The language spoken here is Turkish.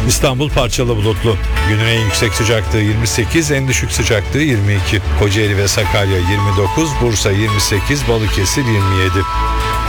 İstanbul parçalı bulutlu. Günün en yüksek sıcaklığı 28, en düşük sıcaklığı 22. Kocaeli ve Sakarya 29, Bursa 28, Balıkesir 27.